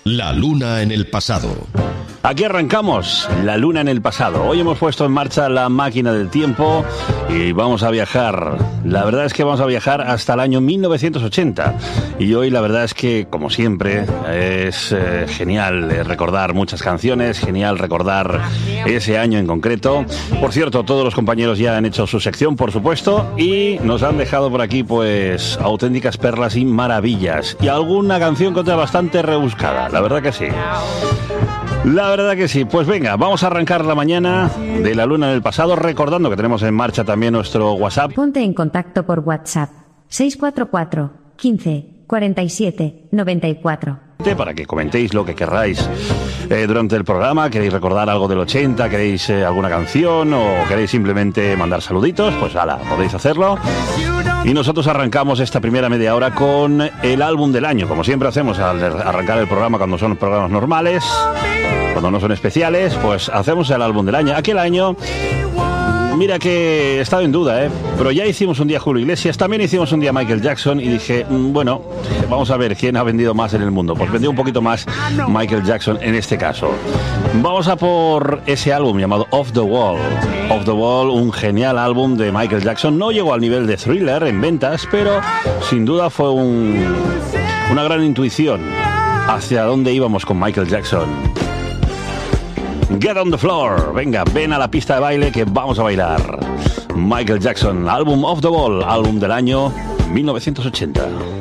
La luna en el pasado. Aquí arrancamos La luna en el pasado. Hoy hemos puesto en marcha la máquina del tiempo y vamos a viajar. La verdad es que vamos a viajar hasta el año 1980. Y hoy la verdad es que, como siempre, es genial recordar muchas canciones, genial recordar ese año en concreto. Por cierto, todos los compañeros ya han hecho su sección, por supuesto, y nos han dejado por aquí, pues, auténticas perlas y maravillas. Y alguna canción que otra bastante rebuscada, la verdad que sí. La verdad que sí. Pues venga, vamos a arrancar la mañana de La luna en el pasado, recordando que tenemos en marcha también nuestro WhatsApp. Ponte en contacto por WhatsApp 644 15 47 94. Para que comentéis lo que querráis durante el programa. ¿Queréis recordar algo del 80? ¿Queréis alguna canción? ¿O queréis simplemente mandar saluditos? Pues ala, podéis hacerlo. Y nosotros arrancamos esta primera media hora con el álbum del año, como siempre hacemos al arrancar el programa cuando son programas normales, cuando no son especiales, pues hacemos el álbum del año. Aquel año, mira que he estado en duda, pero ya hicimos un día Julio Iglesias, también hicimos un día Michael Jackson y dije, bueno, vamos a ver quién ha vendido más en el mundo. Pues vendió un poquito más Michael Jackson en este caso. Vamos a por ese álbum llamado Off the Wall. Off the Wall, un genial álbum de Michael Jackson. No llegó al nivel de Thriller en ventas, pero sin duda fue una gran intuición hacia dónde íbamos con Michael Jackson. Get on the floor. Venga, ven a la pista de baile que vamos a bailar. Michael Jackson, álbum Off the Wall, álbum del año 1980.